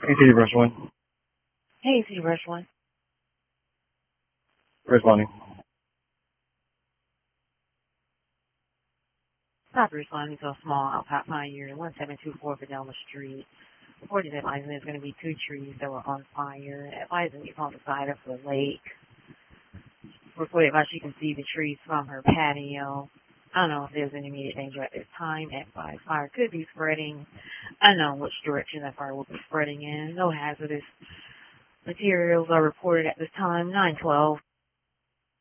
Hey, City Rush 1. Hey, City Rush 1. Responding. Stop responding to a small Alpine Pioneer, 1724 Fidelma Street. Reported advising there's going to be two trees that were on fire. Advising it's on the side of the lake. Reported advice she can see the trees from her patio. I don't know if there's any immediate danger at this time. Advice fire could be spreading. I don't know which direction that fire will be spreading in. No hazardous materials are reported at this time. 912.